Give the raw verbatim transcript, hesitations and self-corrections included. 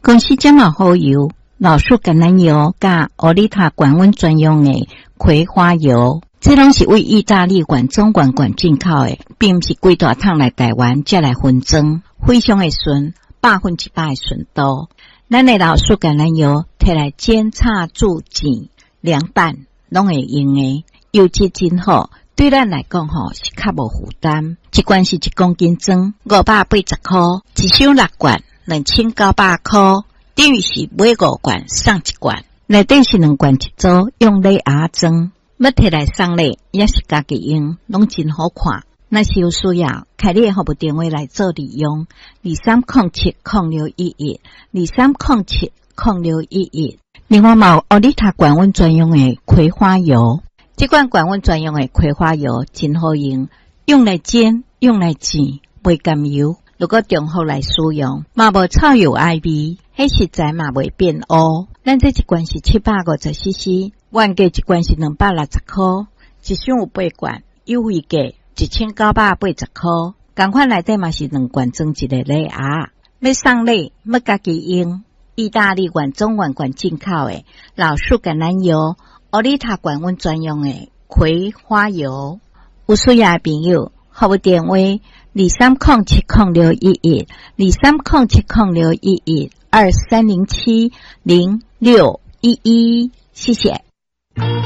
公司这么好油，老树橄榄油加欧丽塔管温专用的葵花油，这拢是为意大利管中管管进口的，并不是规大桶来台湾才来分装，非常的顺，百分之百的顺度。咱的老树橄榄油摕来煎、炒、煮、煎、凉拌，拢会用的，油质真好。对咱来讲吼是较无负担，一罐是一公斤装，五百八十块，一箱六罐，两千九百块，等于是买五罐送一罐。内底是两罐一组，用礼盒装，要摕来送礼也是家己用，拢真好看。若是有需要，开你的服务电话来做利用，二三零七零六一一，二三零七零六一一。另外嘛有欧丽塔管温专用的葵花油。这款管温专用的葵花油真好用，用来煎，用来煎，袂甘油。如果中火来使用，嘛无臭油爱味，迄食材嘛袂变乌。咱这一罐是七百五十 C C， 原价一罐是两百六十块，一箱有八罐，优惠价一千九百八十块。同款内底嘛是两罐装一个礼盒，要送礼，要家己用。意大利原中原罐进口的老树橄榄油。欧丽塔管温专用的葵花油，有需要的朋友，服务电话二三零七零六一一，二三零七零六一一，二三零七零六一一，谢谢。